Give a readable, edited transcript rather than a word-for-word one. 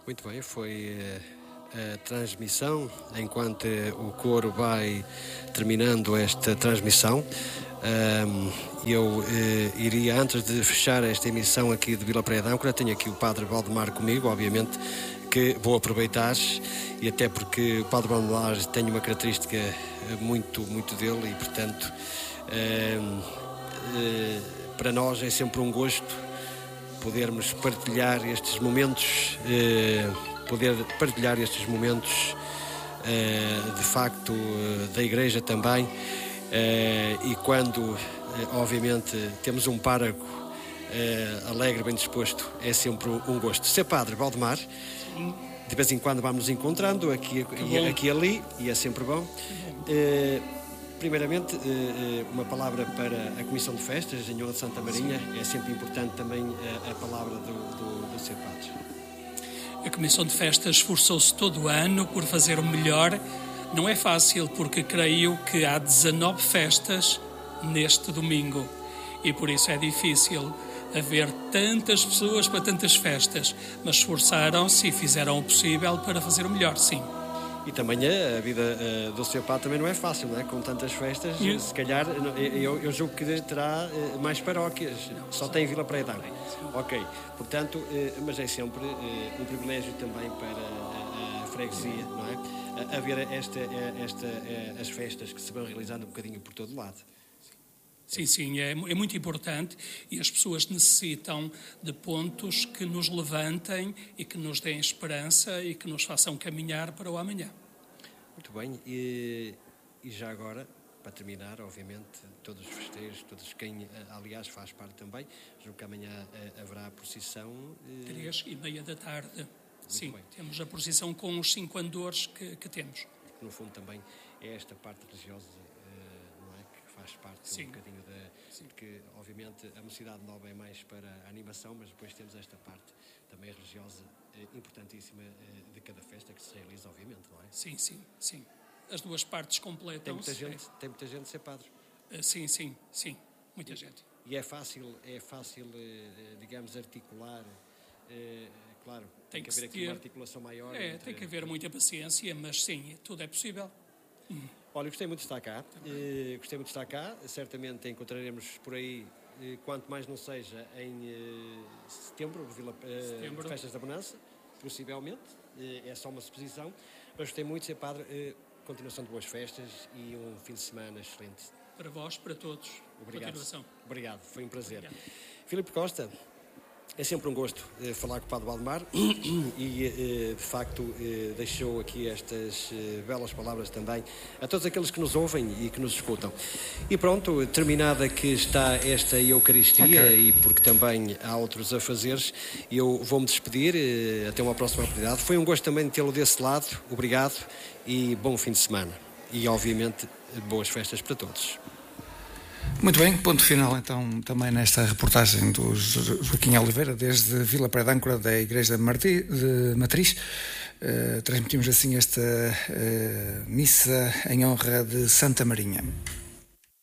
Muito bem, foi a transmissão, enquanto o coro vai terminando esta transmissão. Eu iria, antes de fechar esta emissão aqui de Vila Praia de Âncora, tenho aqui o Padre Valdemar comigo, obviamente, que vou aproveitar, e até porque o Padre Valdemar tem uma característica muito dele, e portanto para nós é sempre um gosto podermos partilhar estes momentos, de facto da Igreja também, e quando obviamente temos um pároco alegre, bem disposto, é sempre um gosto. Ser Padre Valdemar, de vez em quando vamos nos encontrando aqui e ali, e é sempre bom. Primeiramente, uma palavra para a Comissão de Festas em honra de Santa Marinha. É sempre importante também a palavra do Sr. Padre. A Comissão de Festas esforçou-se todo o ano por fazer o melhor. Não é fácil, porque creio que há 19 festas neste domingo e por isso é difícil haver tantas pessoas para tantas festas, mas esforçaram-se e fizeram o possível para fazer o melhor, sim. E também a vida do Sr. Padre também não é fácil, não é? Com tantas festas, se calhar, eu julgo que terá mais paróquias, só tem Vila Praia de Âncora. Ok, portanto, mas é sempre um privilégio também para a freguesia, não é? Haver as festas que se vão realizando um bocadinho por todo lado. Sim, é muito importante, e as pessoas necessitam de pontos que nos levantem e que nos deem esperança e que nos façam caminhar para o amanhã. Muito bem, e já agora, para terminar, obviamente, todos os festeiros, todos quem, aliás, faz parte também, julgo que amanhã haverá a procissão. 3:30 da tarde. Sim, bem. Temos a procissão com os 5 andores que temos. No fundo também é esta parte religiosa, não é? Que faz parte um bocadinho porque obviamente a Mocidade Nova é mais para a animação, mas depois temos esta parte também religiosa importantíssima de cada festa que se realiza, obviamente, não é? Sim. As duas partes completam-se. Tem muita gente a ser padre. Sim, muita gente. E é fácil, digamos, articular, claro, tem que haver aqui uma articulação maior. Tem que haver muita paciência, mas sim, tudo é possível. Olha, gostei muito de estar cá. Certamente encontraremos por aí, quanto mais não seja, em setembro, Festas da Bonança, possivelmente. É só uma suposição. Mas gostei muito de ser padre. Continuação de boas festas e um fim de semana excelente. Para vós, para todos. Obrigado, foi um prazer. Filipe Costa. É sempre um gosto falar com o Padre Valdemar e, de facto, deixou aqui estas belas palavras também a todos aqueles que nos ouvem e que nos escutam. E pronto, terminada que está esta Eucaristia, e porque também há outros afazeres, eu vou-me despedir, até uma próxima oportunidade. Foi um gosto também de tê-lo desse lado, obrigado e bom fim de semana. E, obviamente, boas festas para todos. Muito bem, ponto final então também nesta reportagem do Joaquim Oliveira desde Vila Praia de Âncora da Igreja de Matriz. Transmitimos assim esta missa em honra de Santa Marinha.